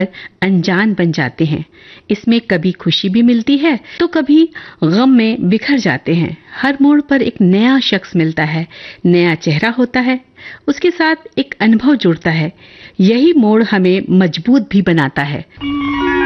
अनजान बन जाते हैं। इसमें कभी खुशी भी मिलती है तो कभी गम में बिखर जाते हैं। हर मोड़ पर एक नया शख्स मिलता है, नया चेहरा होता है, उसके साथ एक अनुभव जुड़ता है। यही मोड़ हमें मजबूत भी बनाता है।